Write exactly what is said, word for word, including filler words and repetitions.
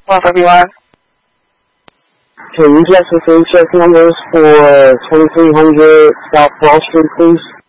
Twelve everyone. Can you get the same check numbers for twenty-three hundred South Wall Street, please?